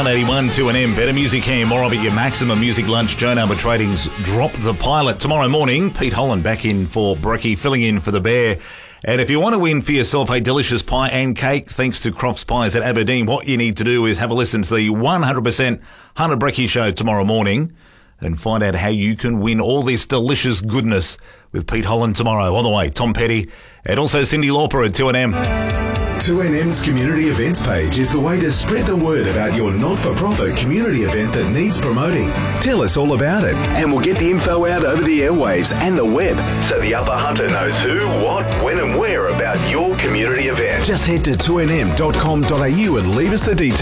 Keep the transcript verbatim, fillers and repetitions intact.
eighty-one, two N M. Better music here, more of it, your Maximum Music Lunch. Joan Arbitrating's Drop the Pilot. Tomorrow morning, Pete Holland back in for Brekkie, filling in for the Bear. And if you want to win for yourself a delicious pie and cake, thanks to Crofts Pies at Aberdeen, what you need to do is have a listen to the one hundred percent Hunter Brekkie show tomorrow morning and find out how you can win all this delicious goodness with Pete Holland tomorrow. On the way, Tom Petty and also Cyndi Lauper at two N M. two N M's community events page is the way to spread the word about your not-for-profit community event that needs promoting. Tell us all about it, and we'll get the info out over the airwaves and the web, so the Upper Hunter knows who, what, when and where about your community event. Just head to two n m dot com dot a u and leave us the details.